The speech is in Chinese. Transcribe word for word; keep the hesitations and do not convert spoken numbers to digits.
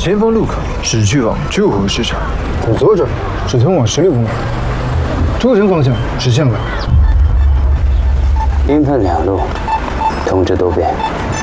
前方路口只去往旧河市场， 走左转只通往十里公园，出城方向直向北。 兵分两路，通知都变。